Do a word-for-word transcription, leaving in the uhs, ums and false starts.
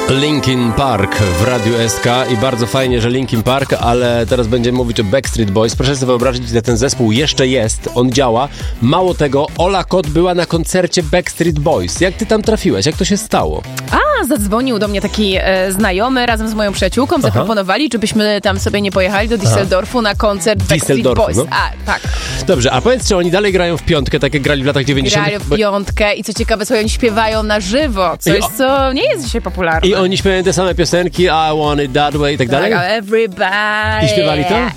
Linkin Park w Radiu S K i bardzo fajnie, że Linkin Park, ale teraz będziemy mówić o Backstreet Boys. Proszę sobie wyobrazić, że ten zespół jeszcze jest, on działa. Mało tego, Ola Kot była na koncercie Backstreet Boys. Jak ty tam trafiłeś? Jak to się stało? A, zadzwonił do mnie taki e, znajomy razem z moją przyjaciółką, Aha. zaproponowali, żebyśmy tam sobie nie pojechali do Düsseldorfu na koncert Backstreet Boys. No. A, tak. Dobrze, a powiedz, czy oni dalej grają w piątkę, tak jak grali w latach dziewięćdziesiątych? Grają w piątkę i co ciekawe, słuchaj, oni śpiewają na żywo, coś, o... co nie jest dzisiaj popularne. I oni śpiewają te same piosenki, I want it that way i tak dalej? Tak, everybody. I śpiewali to?